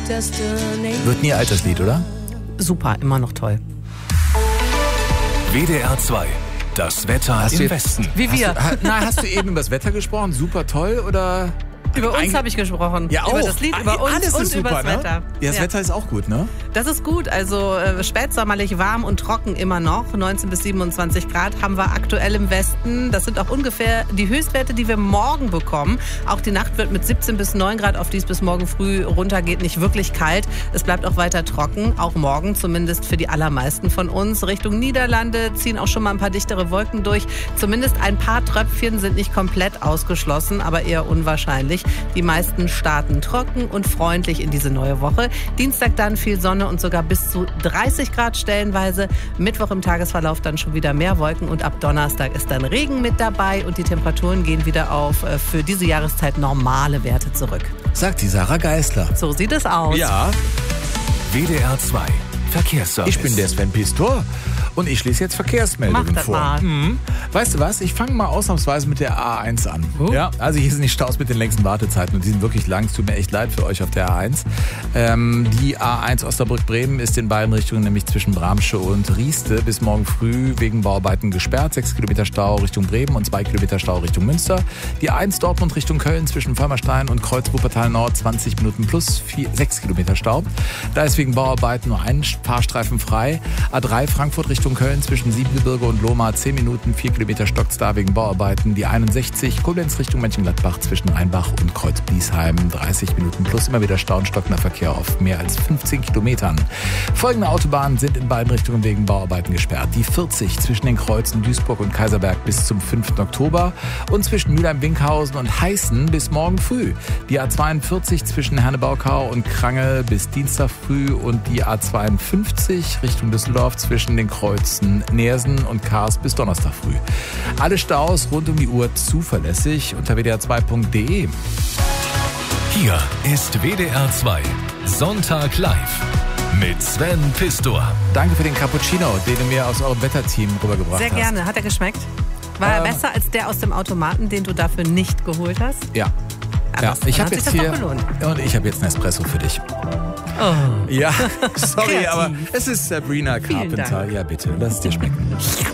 Wird nie alt, das Lied, oder? Super, immer noch toll. WDR 2. Das Wetter im Westen. Wie wir. Hast du eben über das Wetter gesprochen? Super toll oder? Über uns habe ich gesprochen. Ja, auch. Über das Lied, über uns alles und ist über super, das Wetter. Ne? Ja, das Wetter ist auch gut, ne? Das ist gut. Also spätsommerlich warm und trocken immer noch. 19 bis 27 Grad haben wir aktuell im Westen. Das sind auch ungefähr die Höchstwerte, die wir morgen bekommen. Auch die Nacht wird mit 17 bis 9 Grad, auf die es bis morgen früh runtergeht, nicht wirklich kalt. Es bleibt auch weiter trocken. Auch morgen, zumindest für die allermeisten von uns. Richtung Niederlande ziehen auch schon mal ein paar dichtere Wolken durch. Zumindest ein paar Tröpfchen sind nicht komplett ausgeschlossen, aber eher unwahrscheinlich. Die meisten starten trocken und freundlich in diese neue Woche. Dienstag dann viel Sonne und sogar bis zu 30 Grad stellenweise. Mittwoch im Tagesverlauf dann schon wieder mehr Wolken und ab Donnerstag ist dann Regen mit dabei und die Temperaturen gehen wieder auf für diese Jahreszeit normale Werte zurück. Sagt die Sarah Geisler. So sieht es aus. Ja. WDR 2. Verkehrsservice. Ich bin der Sven Pistor und ich lese jetzt Verkehrsmeldungen Mach das vor. mal. Weißt du was? Ich fange mal ausnahmsweise mit der A1 an. Ja, also hier sind die Staus mit den längsten Wartezeiten und die sind wirklich lang. Es tut mir echt leid für euch auf der A1. Die A1 Osnabrück-Bremen ist in beiden Richtungen, nämlich zwischen Bramsche und Rieste, bis morgen früh wegen Bauarbeiten gesperrt. 6 Kilometer Stau Richtung Bremen und 2 Kilometer Stau Richtung Münster. Die A1 Dortmund Richtung Köln zwischen Vollmerstein und Kreuz Wuppertal Nord 20 Minuten plus 6 Kilometer Stau. Da ist wegen Bauarbeiten nur ein Fahrstreifen frei. A3 Frankfurt Richtung Köln zwischen Siebengebirge und Lohmar 10 Minuten, 4 Kilometer stockt's da wegen Bauarbeiten. Die 61 Koblenz Richtung Mönchengladbach zwischen Rheinbach und Kreuz-Bliesheim 30 Minuten plus immer wieder Stau und stockender Verkehr auf mehr als 15 Kilometern. Folgende Autobahnen sind in beiden Richtungen wegen Bauarbeiten gesperrt. Die 40 zwischen den Kreuzen Duisburg und Kaiserberg bis zum 5. Oktober und zwischen Mülheim-Winkhausen und Heißen bis morgen früh. Die A42 zwischen Hernebaukau und Krange bis Dienstag früh und die A52 Richtung Düsseldorf zwischen den Kreuzen Neersen und Kars bis Donnerstag früh. Alle Staus rund um die Uhr zuverlässig unter wdr2.de. Hier ist WDR 2. Sonntag live. Mit Sven Pistor. Danke für den Cappuccino, den ihr mir aus eurem Wetterteam rübergebracht hast. Sehr gerne. Hat er geschmeckt? War er besser als der aus dem Automaten, den du dafür nicht geholt hast? Ja. Ja, Ich habe hat sich jetzt das hier doch gelohnt. und ich habe jetzt einen Espresso für dich. Oh. Ja, sorry, Kreativ. aber es ist Sabrina Vielen Carpenter. Dank. Ja, bitte, lass es dir schmecken.